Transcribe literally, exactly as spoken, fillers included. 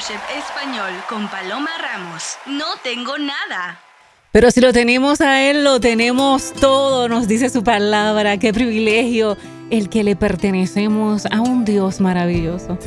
Leadership Español con Paloma Ramos. No tengo nada. Pero si lo tenemos a Él, lo tenemos todo, nos dice su palabra. Qué privilegio el que le pertenecemos a un Dios maravilloso.